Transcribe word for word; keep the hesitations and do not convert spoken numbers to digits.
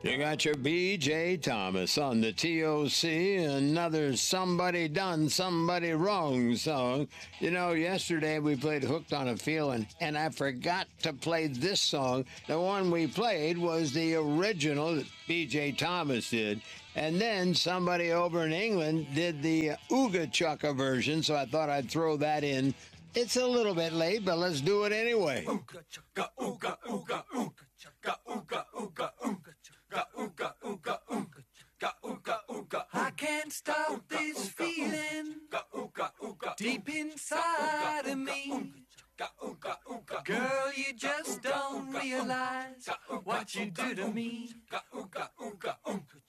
You got your B J Thomas on the T O C, another Somebody Done Somebody Wrong song. You know, yesterday we played Hooked on a Feeling, and I forgot to play this song. The one we played was the original that B J Thomas did. And then somebody over in England did the Ooga Chukka version, so I thought I'd throw that in. It's a little bit late, but let's do it anyway. Ooga chukka, ooga, ooga, ooga chukka, ooga, ooga, ooga chukka, ooga, ooga, ooga chukka, ooga, ooga. I can't stop this feeling deep inside of me. Girl, you just don't realize what you do to me.